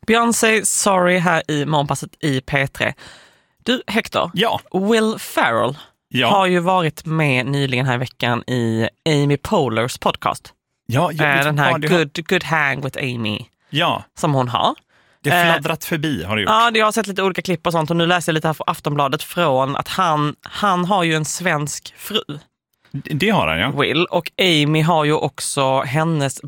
Beyoncé, sorry här i Morgonpasset i P3. Du, Hector. Ja. Will Ferrell har ju varit med nyligen här i veckan i Amy Poehler's podcast. Ja, den här Good Hang with Amy. Ja. Som hon har. Det fladdrat förbi har det gjort. Ja, jag har sett lite olika klipp och sånt. Och nu läser jag lite här från Aftonbladet från att han har ju en svensk fru. Det har han, ja. Will. Och Amy har ju också, hennes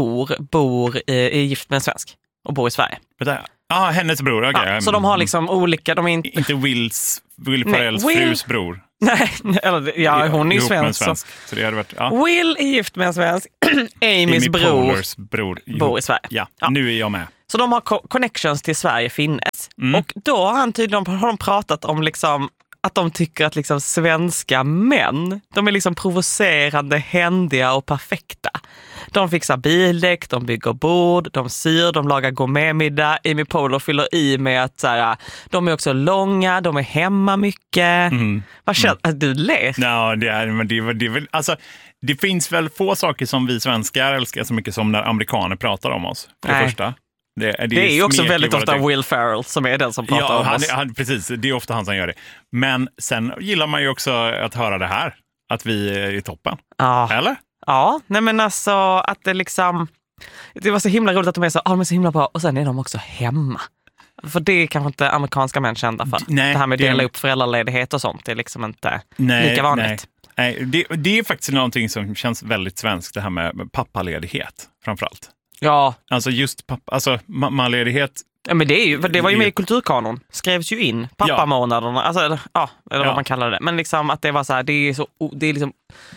bror är gift med en svensk och bor i Sverige. Ja, hennes bror. Okay. Ja, så de har liksom olika... De är inte Will Ferrells frus bror. Nej, eller, hon är ju svensk. Så det hade varit, Will är gift med en svensk. Amys bror bor i Sverige. Ja, nu är jag med. Så de har connections till Sverige finnes. Och då har de pratat om liksom att de tycker att liksom svenska män, de är liksom provocerande, händiga och perfekta. De fixar bildäck, de bygger bord, de syr, de lagar gourmetmiddag. Amy Poehler fyller i med att så här, de är också långa, de är hemma mycket. Vad känner du läst? Ja, det är väl alltså, det finns väl få saker som vi svenskar älskar så mycket som när amerikaner pratar om oss. För det första. Det är ju också väldigt ofta Will Ferrell som är den som pratar om oss. Precis, det är ofta han som gör det. Men sen gillar man ju också att höra det här. Att vi är i toppen. Eller? Ja, nej men alltså att det liksom... Det var så himla roligt att de är de är så himla bra. Och sen är de också hemma. För det är kanske inte amerikanska män kända för. Det här med att dela upp föräldraledighet och sånt är liksom inte lika vanligt. Nej, det är faktiskt någonting som känns väldigt svenskt, det här med pappaledighet framförallt. Ja. Alltså just mammaledighet. Ja, men det var ju med i kulturkanon. Skrevs ju in pappamånaderna. Alltså, eller vad man kallar det. Men liksom att det var så här, det är liksom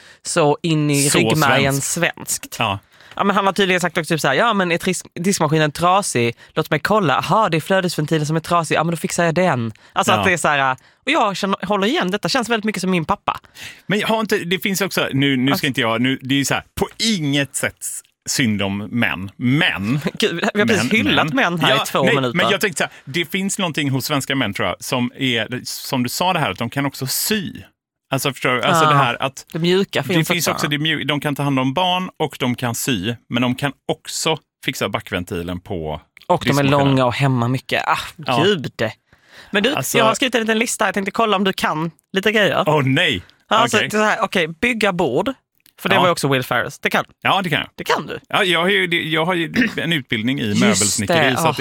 så in i ryggmärgen svenskt. Ja. Ja, men han har tydligen sagt också typ så här, ja men är diskmaskinen trasig? Låt mig kolla. Aha, det är flödesventilen som är trasig. Ja, men då fixar jag den. Alltså att det är så här, och jag håller igen, detta känns väldigt mycket som min pappa. Men jag har inte, det finns också, nu ska inte jag, det är så här, på inget sätt synd om män. Men Gud, vi har precis hyllat män här i 2 minuter. Men jag tänkte så här, det finns någonting hos svenska män tror jag som är, som du sa det här, att de kan också sy. Alltså förstår du? Alltså det här att det mjuka finns också de kan ta hand om barn och de kan sy, men de kan också fixa backventilen på. Och de är långa och hemma mycket. Gud. Men du, jag har skrivit en liten lista. Jag tänkte kolla om du kan lite grejer. Nej. Alltså, okej, bygga bord. För det var ju också Will Ferrell. Det kan. Ja, det kan jag. Det kan du. Ja, jag har ju en utbildning i möbelsnickeri, så att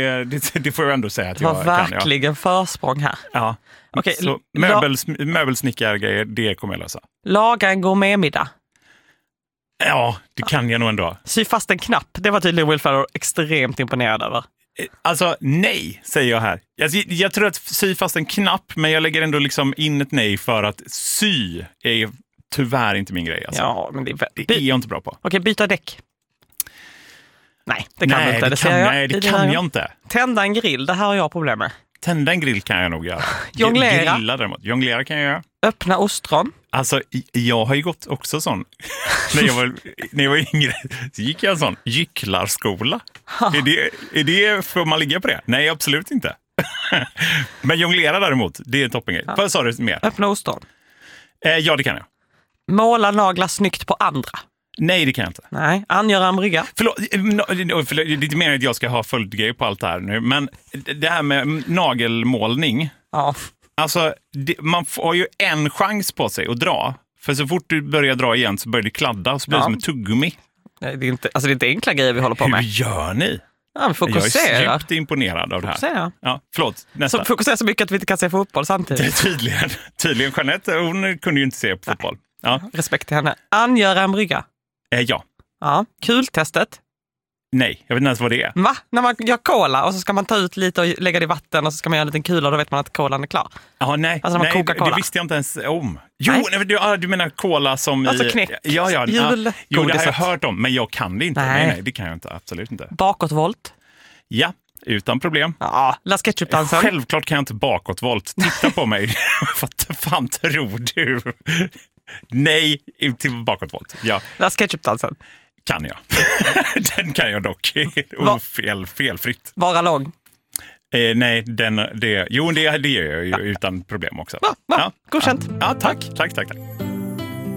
det får jag ändå säga att jag kan. Det var verkligen försprång här. Ja. Okay, så möbelsnickargrejer, det kommer jag lösa. Laga en gourmetmiddag. Ja, det kan jag nog ändå. Sy fast en knapp. Det var tydligen Will Ferrell extremt imponerad över. Alltså, nej, säger jag här. Jag tror att sy fast en knapp, men jag lägger ändå liksom in ett nej för att sy är tyvärr inte min grej. Alltså. Ja, men det är jag inte bra på. Okej, byta däck. Nej, det kan du inte. Det kan jag inte. Tända en grill, det här har jag problem med. Tända en grill kan jag nog göra. Jonglera. Grilla däremot. Jonglera kan jag göra. Öppna ostron. Alltså, jag har ju gått också sån. när jag var yngre så gick jag en sån gycklarskola. Är det, får man ligga på det? Nej, absolut inte. Men jonglera däremot, det är en toppengrej. Vad sa du mer? Öppna ostron. Ja, det kan jag. Måla naglar snyggt på andra. Nej, det kan jag inte. Nej, angöra en brygga. Förlåt, det är inte mer att jag ska ha följdgrej på allt det här nu. Men det här med nagelmålning. Ja. Alltså, man får ju en chans på sig att dra. För så fort du börjar dra igen så börjar det kladda och så blir det som ett tuggummi. Nej, det är inte enkla grejer vi håller på med. Hur gör ni? Ja, fokusera. Jag är djupt imponerad av det här. Fokusera. Ja, förlåt, nästa. Så fokusera så mycket att vi inte kan se fotboll samtidigt. Tydligen. Jeanette, hon kunde ju inte se på fotboll. Ja. Respekt till henne. Angöra en brygga. Ja. Ja. Kultestet. Nej, jag vet inte ens vad det är. Va? När man gör cola och så ska man ta ut lite och lägga det i vatten och så ska man göra en liten kula och då vet man att kolan är klar. Ja, nej. Alltså när man kokar cola. Det visste jag inte ens om. Jo, du menar cola som alltså i... knäck. Ja. Jo, det har jag hört om, men jag kan det inte. Nej, det kan jag inte. Absolut inte. Bakåtvolt. Ja, utan problem. Ja, Las Ketchup-dansen. Självklart kan jag inte bakåtvolt. Titta på mig. Vad fan tror du? Nej, inte bakåtvolt. Ja. Las Ketchup-dansen. Kan jag. Den kan jag dock. Felfritt. Vara lång. Nej, det gör jag ju utan problem också. Ja. Godkänt. Ja, tack.